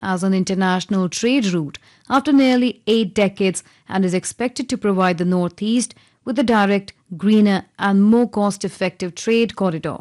as an international trade route after nearly 8 decades and is expected to provide the Northeast with a direct, greener, and more cost effective trade corridor.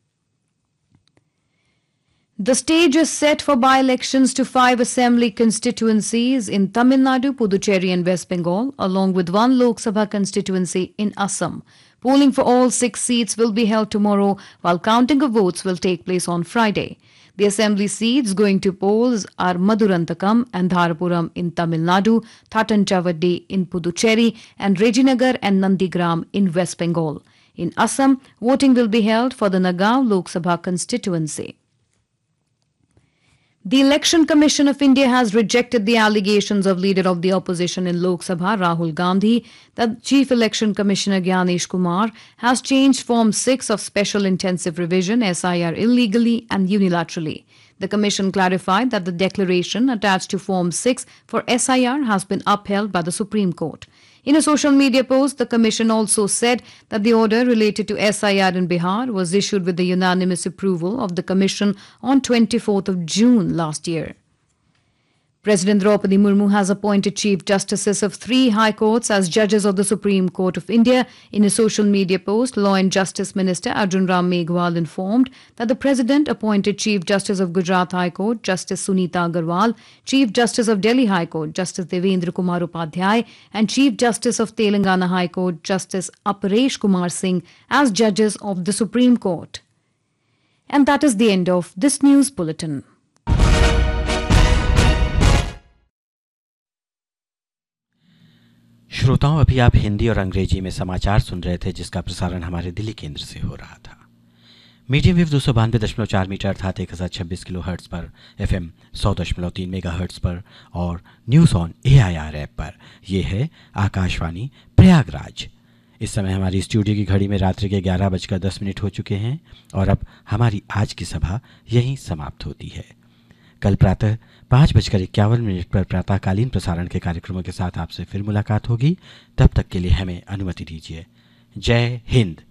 The stage is set for by-elections to 5 assembly constituencies in Tamil Nadu, Puducherry and West Bengal, along with 1 Lok Sabha constituency in Assam. Polling for all 6 seats will be held tomorrow, while counting of votes will take place on Friday. The assembly seats going to polls are Madurantakam and Dharapuram in Tamil Nadu, Thattanchavadi in Puducherry, and Rejinagar and Nandigram in West Bengal. In Assam, voting will be held for the Nagaon Lok Sabha constituency. The Election Commission of India has rejected the allegations of leader of the opposition in Lok Sabha, Rahul Gandhi, that Chief Election Commissioner Gyanesh Kumar has changed Form 6 of Special Intensive Revision (SIR) illegally and unilaterally. The Commission clarified that the declaration attached to Form 6 for SIR has been upheld by the Supreme Court. In a social media post, the Commission also said that the order related to SIR in Bihar was issued with the unanimous approval of the Commission on 24th of June last year. President Draupadi Murmu has appointed Chief Justices of 3 High Courts as judges of the Supreme Court of India. In a social media post, Law and Justice Minister Arjun Ram Meghwal informed that the President appointed Chief Justice of Gujarat High Court, Justice Sunita Agarwal, Chief Justice of Delhi High Court, Justice Devendra Kumar Upadhyay, and Chief Justice of Telangana High Court, Justice Aparesh Kumar Singh, as judges of the Supreme Court. And that is the end of this news bulletin. श्रोताओं, अभी आप हिंदी और अंग्रेजी में समाचार सुन रहे थे, जिसका प्रसारण हमारे दिल्ली केंद्र से हो रहा था। मीडियम वेव 292.4 मीटर अर्थात 1026 किलो हर्ट्ज पर, FM 100.3 मेगा हर्ट्ज पर और न्यूज़ ऑन AIR ऐप पर। यह है आकाशवाणी प्रयागराज। इस समय हमारी स्टूडियो की घड़ी में रात्रि के 11:10 हो चुके हैं और अब हमारी आज की सभा यहीं समाप्त होती है। कल प्रातः 5:51 पर प्रातःकालीन प्रसारण के कार्यक्रमों के साथ आपसे फिर मुलाकात होगी। तब तक के लिए हमें अनुमति दीजिए। जय हिंद।